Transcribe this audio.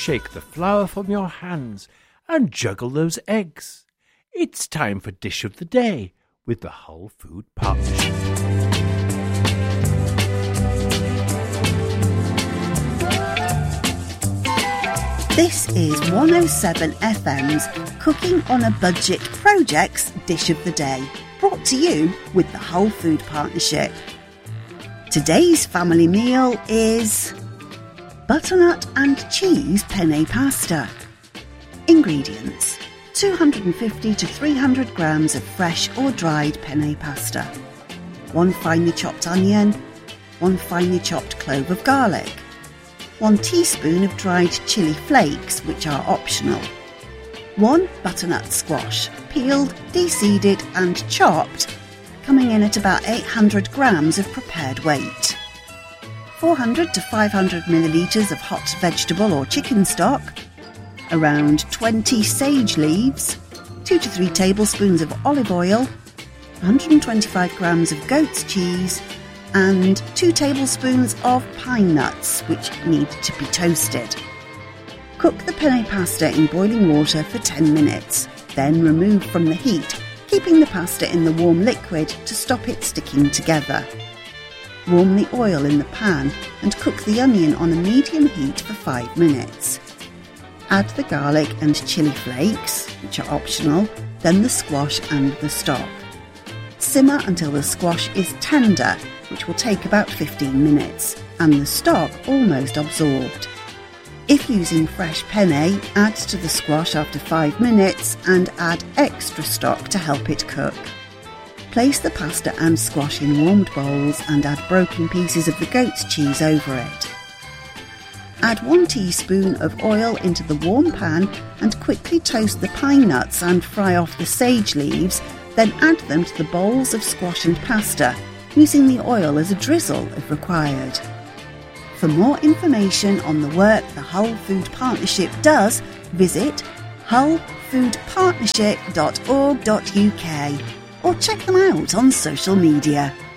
Shake the flour from your hands and juggle those eggs. It's time for Dish of the Day with the Hull Food Partnership. This is 107 FM's Cooking on a Budget Project's Dish of the Day, brought to you with the Hull Food Partnership. Today's family meal is butternut and cheese penne pasta. Ingredients: 250 to 300 grams of fresh or dried penne pasta, 1 finely chopped onion, 1 finely chopped clove of garlic, 1 teaspoon of dried chilli flakes, which are optional, 1 butternut squash, peeled, de-seeded and chopped, coming in at about 800 grams of prepared weight, 400 to 500 millilitres of hot vegetable or chicken stock, around 20 sage leaves, 2 to 3 tablespoons of olive oil, 125 grams of goat's cheese, and 2 tablespoons of pine nuts, which need to be toasted. Cook the penne pasta in boiling water for 10 minutes, then remove from the heat, keeping the pasta in the warm liquid to stop it sticking together. Warm the oil in the pan and cook the onion on a medium heat for 5 minutes. Add the garlic and chilli flakes, which are optional, then the squash and the stock. Simmer until the squash is tender, which will take about 15 minutes, and the stock almost absorbed. If using fresh penne, add to the squash after 5 minutes and add extra stock to help it cook. Place the pasta and squash in warmed bowls and add broken pieces of the goat's cheese over it. Add 1 teaspoon of oil into the warm pan and quickly toast the pine nuts and fry off the sage leaves, then add them to the bowls of squash and pasta, using the oil as a drizzle if required. For more information on the work the Hull Food Partnership does, visit hullfoodpartnership.org.uk or check them out on social media.